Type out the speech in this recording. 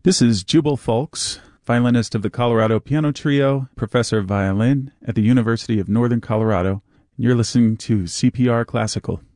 This is Jubal Fulks, violinist of the Colorado Piano Trio, professor of violin at the University of Northern Colorado. You're listening to CPR Classical.